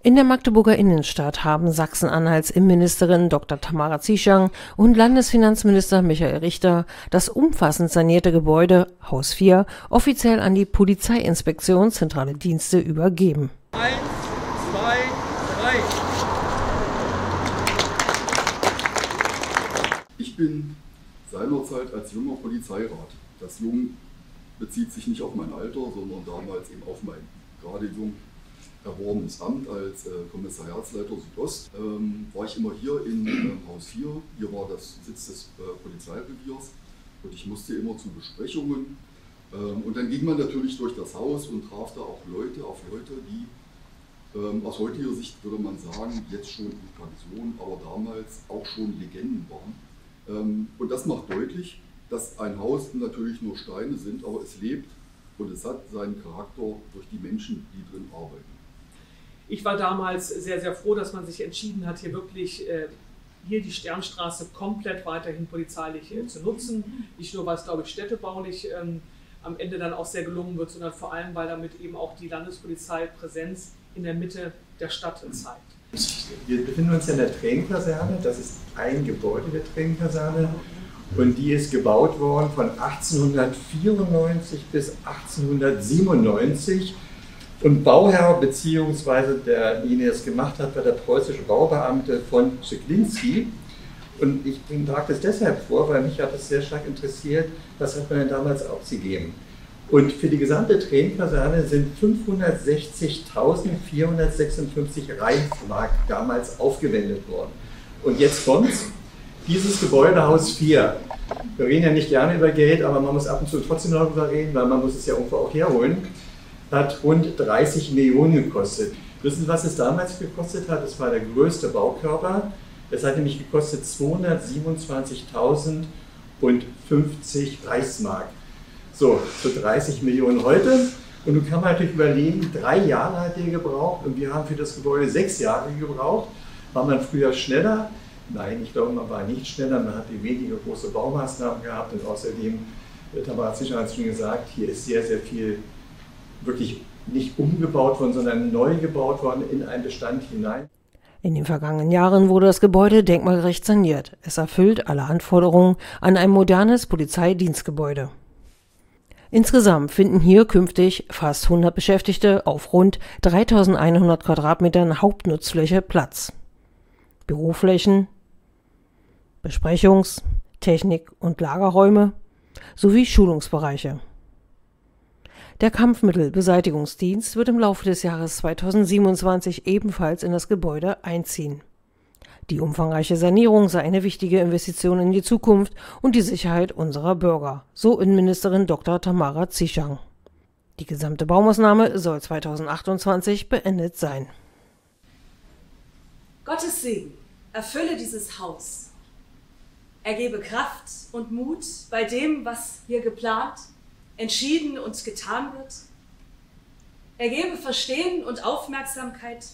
In der Magdeburger Innenstadt haben Sachsen-Anhalts Innenministerin Dr. Tamara Zischang und Landesfinanzminister Michael Richter das umfassend sanierte Gebäude Haus 4 offiziell an die Polizeiinspektion Zentrale Dienste übergeben. 1, 2, 3. Ich bin seinerzeit als junger Polizeirat. Das Jung bezieht sich nicht auf mein Alter, sondern damals eben auf mein gerade jung erworbenes Amt als Kommissariatsleiter Südost. War ich immer hier in Haus 4. Hier war das Sitz des Polizeireviers und ich musste immer zu Besprechungen. Und dann ging man natürlich durch das Haus und traf da auch Leute, die aus heutiger Sicht, würde man sagen, jetzt schon in Pension, aber damals auch schon Legenden waren. Und das macht deutlich, dass ein Haus natürlich nur Steine sind, aber es lebt und es hat seinen Charakter durch die Menschen, die drin arbeiten. Ich war damals sehr, sehr froh, dass man sich entschieden hat, hier wirklich hier die Sternstraße komplett weiterhin polizeilich zu nutzen. Nicht nur, weil es, glaube ich, städtebaulich am Ende dann auch sehr gelungen wird, sondern vor allem, weil damit eben auch die Landespolizei Präsenz in der Mitte der Stadt zeigt. Wir befinden uns in der Trainingskaserne. Das ist ein Gebäude der Trainingskaserne und die ist gebaut worden von 1894 bis 1897. Und Bauherr bzw. derjenige, der es gemacht hat, war der preußische Baubeamte von Czyklinski. Und ich trage das deshalb vor, weil mich hat das sehr stark interessiert, was hat man denn damals ausgegeben. Und für die gesamte Trainingskaserne sind 560.456 Reichsmark damals aufgewendet worden. Und jetzt kommt's, dieses Gebäude Haus 4. Wir reden ja nicht gerne über Geld, aber man muss ab und zu trotzdem noch darüber reden, weil man muss es ja irgendwo auch herholen. Hat rund 30 Millionen gekostet. Wissen Sie, was es damals gekostet hat? Das war der größte Baukörper. Es hat nämlich gekostet 227.050 Reichsmark. So, zu 30 Millionen heute. Und nun kann man natürlich überlegen, 3 Jahre hat der gebraucht und wir haben für das Gebäude 6 Jahre gebraucht. War man früher schneller? Nein, ich glaube, man war nicht schneller. Man hatte weniger große Baumaßnahmen gehabt und außerdem, Tamara Zischang hat es schon gesagt, hier ist sehr, sehr viel wirklich nicht umgebaut worden, sondern neu gebaut worden in einen Bestand hinein. In den vergangenen Jahren wurde das Gebäude denkmalgerecht saniert. Es erfüllt alle Anforderungen an ein modernes Polizeidienstgebäude. Insgesamt finden hier künftig fast 100 Beschäftigte auf rund 3.100 Quadratmetern Hauptnutzfläche Platz. Büroflächen, Besprechungs-, Technik- und Lagerräume sowie Schulungsbereiche. Der Kampfmittelbeseitigungsdienst wird im Laufe des Jahres 2027 ebenfalls in das Gebäude einziehen. Die umfangreiche Sanierung sei eine wichtige Investition in die Zukunft und die Sicherheit unserer Bürger, so Innenministerin Dr. Tamara Zischang. Die gesamte Baumaßnahme soll 2028 beendet sein. Gottes Segen erfülle dieses Haus. Er gebe Kraft und Mut bei dem, was hier geplant, entschieden und getan wird. Er gebe Verstehen und Aufmerksamkeit